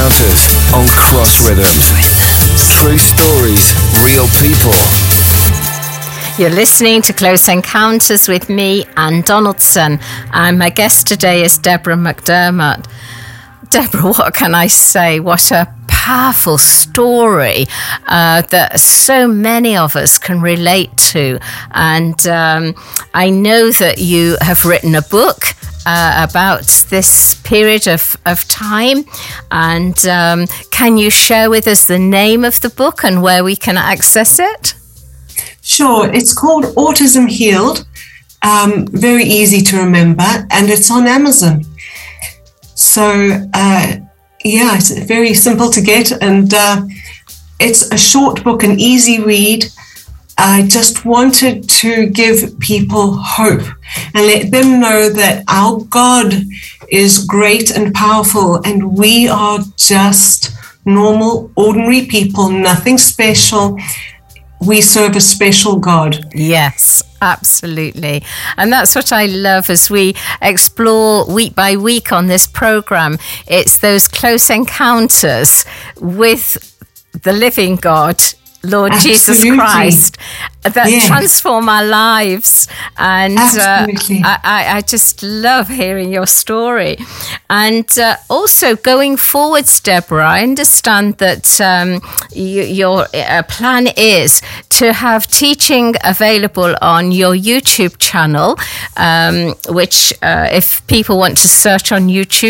Encounters on Cross Rhythms. True stories, real people. You're listening to Close Encounters with me, Anne Donaldson, and my guest today is Deborah McDermott. Deborah, what can I say? What a powerful story that so many of us can relate to. And I know that you have written a book about this period of time. And can you share with us the name of the book and where we can access it? Sure. It's called Autism Healed. Very easy to remember. And it's on Amazon. So, it's very simple to get, and it's a short book, an easy read. I just wanted to give people hope and let them know that our God is great and powerful, and we are just normal, ordinary people, nothing special. We serve a special God. Yes, absolutely. And that's what I love as we explore week by week on this program. It's those close encounters with the living God, Lord Jesus Christ, that transform our lives. And I just love hearing your story. And also going forwards, Deborah, I understand that your plan is to have teaching available on your YouTube channel, which if people want to search on YouTube,